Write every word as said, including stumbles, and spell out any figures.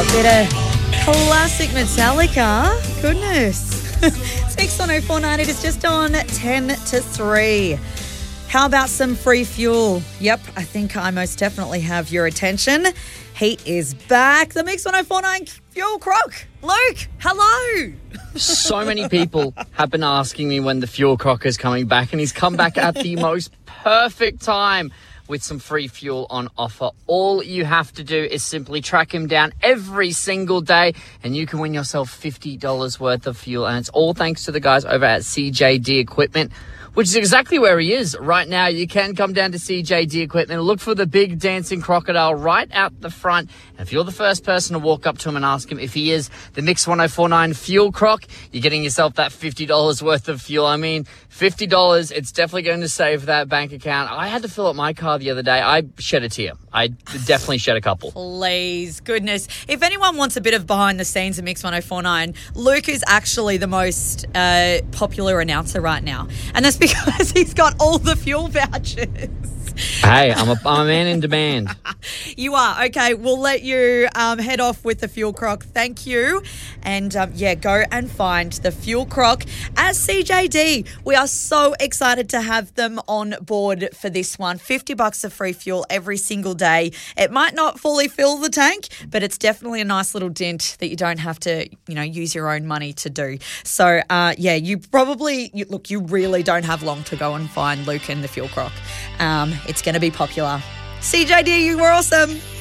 bit of classic Metallica. Goodness. It's Mix one oh four nine. It is just on ten to three. How about some free fuel? Yep, I think I most definitely have your attention. He is back. The Mix one oh four nine Fuel Croc. Luke, hello. So many people have been asking me when the Fuel Croc is coming back, and he's come back at the most perfect time with some free fuel on offer. All you have to do is simply track him down every single day, and you can win yourself fifty dollars worth of fuel. And it's all thanks to the guys over at C J D Equipment, which is exactly where he is right now. You can come down to C J D Equipment, look for the big dancing crocodile right out the front. And if you're the first person to walk up to him and ask him if he is the Mix one oh four nine Fuel Croc, you're getting yourself that fifty dollars worth of fuel. I mean, fifty dollars, it's definitely going to save that bank account. I had to fill up my car the other day. I shed a tear. I definitely shed a couple. Please, goodness. If anyone wants a bit of behind the scenes of Mix one oh four nine, Luke is actually the most uh, popular announcer right now. And that's because he's got all the fuel vouchers. Hey, I'm a, I'm a man in demand. You are. Okay, we'll let you um, head off with the Fuel Croc. Thank you. And, um, yeah, go and find the Fuel Croc at C J D. We are so excited to have them on board for this one. fifty bucks of free fuel every single day. It might not fully fill the tank, but it's definitely a nice little dent that you don't have to, you know, use your own money to do. So, uh, yeah, you probably, you, look, you really don't have long to go and find Luke and the Fuel Croc. Um, it's going to be popular. C J D, you were awesome.